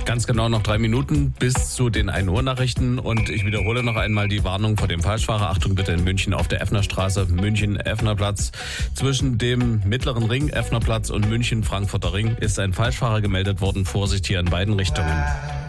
Ganz genau noch 3 Minuten bis zu den 1 Uhr Nachrichten und ich wiederhole noch einmal die Warnung vor dem Falschfahrer. Achtung bitte in München auf der Effnerstraße, München-Effnerplatz. Zwischen dem Mittleren Ring, Effnerplatz und München-Frankfurter Ring ist ein Falschfahrer gemeldet worden. Vorsicht hier in beiden Richtungen.